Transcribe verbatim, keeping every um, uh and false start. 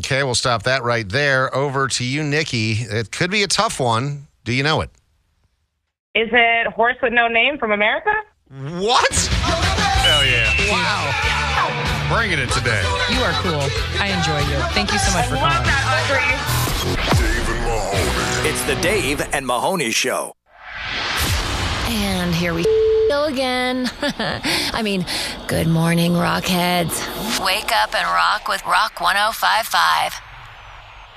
Okay, we'll stop that right there. Over to you, Nikki. It could be a tough one. Do you know it? Is it Horse with No Name from America? What? Hell yeah. Wow. Bringing it today. You are cool. I enjoy you. Thank you so much for Love calling. that, Audrey. Dave and Mahoney. It's the Dave and Mahoney Show. And here we go again. I mean, good morning, Rockheads. Wake up and rock with Rock one oh five point five.